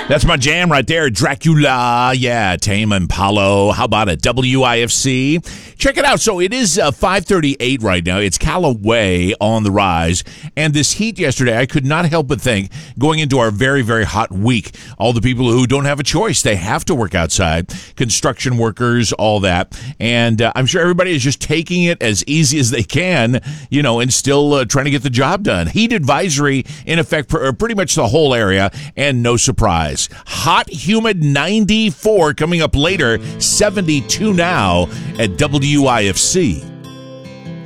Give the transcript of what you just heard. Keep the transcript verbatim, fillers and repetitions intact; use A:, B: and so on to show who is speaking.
A: That's my jam right there, Dracula. Yeah, Tame Impala. How about it? W I F C. Check it out. So it is uh, five thirty-eight right now. It's Callaway on the rise. And this heat yesterday, I could not help but think, going into our very, very hot week, all the people who don't have a choice, they have to work outside, construction workers, all that. And uh, I'm sure everybody is just taking it as easy as they can, you know, and still uh, trying to get the job done. Heat advisory in effect for pretty much the whole area, and no surprise. Hot, humid ninety-four coming up later, seventy-two now at W I F C.